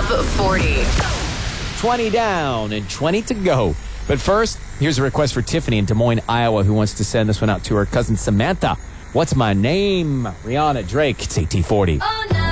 40. 20 down and 20 to go. But first, here's a request for Tiffany in Des Moines, Iowa, who wants to send this one out to her cousin Samantha. What's my name? Rihanna Drake. It's AT40. Oh, no.